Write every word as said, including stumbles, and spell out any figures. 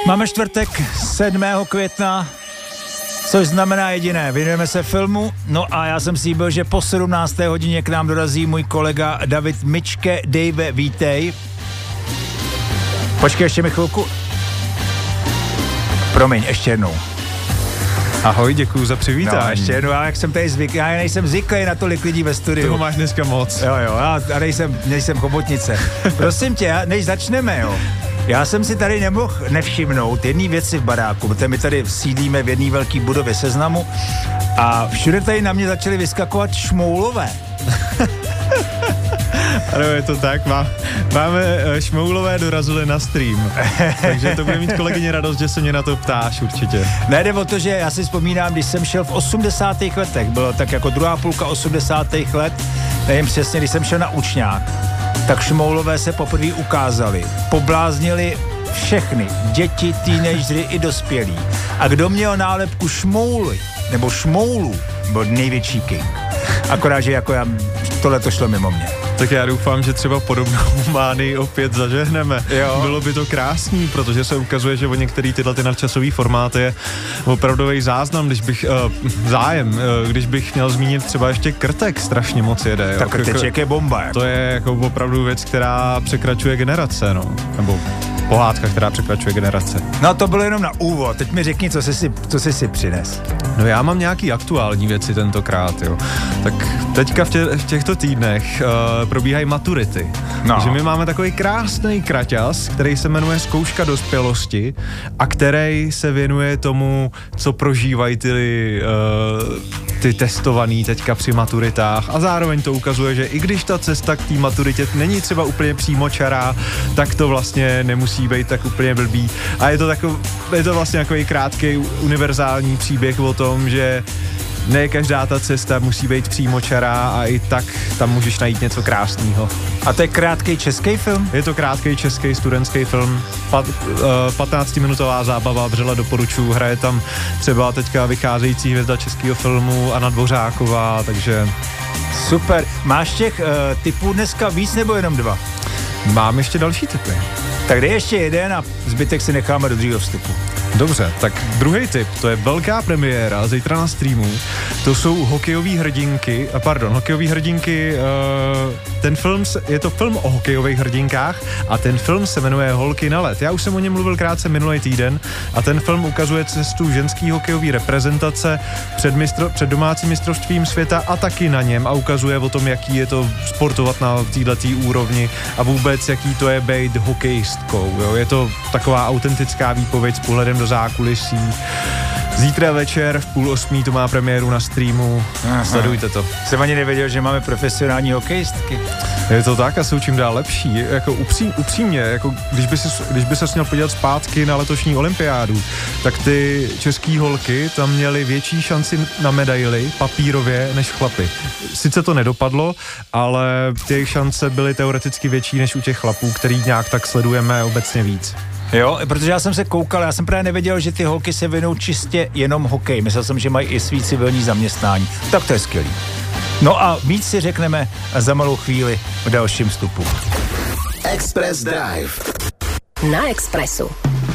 Máme čtvrtek sedmého května, což znamená jediné, věnujeme se filmu, no a já jsem slíbil, že po sedmnácté hodině k nám dorazí můj kolega David Mičke. Dave, vítej. Počkej ještě mi chvilku. Promiň, ještě jednou. Ahoj, děkuju za přivítání. No, ještě jednou, já jak jsem tady zvyklý, já nejsem zvyklý na tolik lidí ve studiu. Toho máš dneska moc. Jo, jo, já nejsem, nejsem chobotnice. Prosím tě, než začneme, jo. Já jsem si tady nemohl nevšimnout jedné věci v baráku, protože my tady sídlíme v jedné velké budově Seznamu a všude tady na mě začaly vyskakovat šmoulové. Ano, je to tak, má, máme šmoulové dorazili na stream, takže to bude mít kolegyně radost, že se mě na to ptáš určitě. Nejde o to, že já si vzpomínám, když jsem šel v osmdesátých letech, bylo tak jako druhá půlka osmdesátých let, nevím přesně, když jsem šel na učňák, tak šmoulové se poprvé ukázali, pobláznili všechny, děti, teenageři i dospělí. A kdo měl nálepku šmouly, nebo šmoulů, byl největší king. Akorát, že jako já, tohle to šlo mimo mě. Tak já doufám, že třeba podobnou mánii opět zažehneme. Jo. Bylo by to krásný, protože se ukazuje, že o některý tyhle ty nadčasový formáty je opravdový záznam, když bych, uh, zájem, uh, když bych měl zmínit třeba ještě Krtek strašně moc jede. Jo. Tak Krteček je bomba. Jako. To je jako opravdu věc, která překračuje generace, no. Nebo pohádka, která překračuje generace. No to bylo jenom na úvod, teď mi řekni, co jsi si, co jsi si přines. No já mám nějaký aktuální věci tentokrát, jo. Tak teďka v, tě, v těchto týdnech uh, probíhají maturity. No. Takže my máme takový krásný kraťas, který se jmenuje Zkouška dospělosti a který se věnuje tomu, co prožívají ty, uh, ty testovaný teďka při maturitách a zároveň to ukazuje, že i když ta cesta k té maturitě není třeba úplně přímočará, tak to vlastně nemusí být tak úplně blbý. A je to, takov, je to vlastně takový krátký univerzální příběh o tom, že ne každá ta cesta musí být přímočará a i tak tam můžeš najít něco krásného. A to je krátký český film? Je to krátký český studentský film, pat, uh, patnáctiminutová zábava, vřele doporučuji, hraje tam třeba teďka vycházející hvězda českého filmu Anna Dvořáková, takže... Super. Máš těch uh, typů dneska víc nebo jenom dva? Mám ještě další typy. Tak dej ještě jeden a zbytek si necháme do druhého vstupu. Dobře, tak druhý tip, to je velká premiéra zítra na streamu, to jsou hokejové hrdinky, pardon, hokejové hrdinky, uh, ten film, je to film o hokejových hrdinkách a ten film se jmenuje Holky na led. Já už jsem o něm mluvil krátce minulý týden a ten film ukazuje cestu ženský hokejové reprezentace před, mistro, před domácím mistrovstvím světa a taky na něm a ukazuje o tom, jaký je to sportovat na této úrovni a vůbec, jaký to je být hokejistkou. Jo? Je to taková autentická výpověď s pohledem do zákulisí. Zítra večer v půl osmí to má premiéru na streamu. Aha. Sledujte to. Jsem ani nevěděl, že máme profesionální hokejistky. Je to tak a jsou čím dál lepší. Jako upřím, upřímně, jako když by, se, když by se měl podívat zpátky na letošní olympiádu, tak ty český holky tam měly větší šanci na medaily papírově než chlapy. Sice to nedopadlo, ale ty šance byly teoreticky větší než u těch chlapů, který nějak tak sledujeme obecně víc. Jo, protože já jsem se koukal, já jsem právě nevěděl, že ty holky se věnou čistě jenom hokej. Myslel jsem, že mají i svý civilní zaměstnání. Tak to je skvělý. No a víc si řekneme za malou chvíli v dalším vstupu. Express Drive. Na Expressu.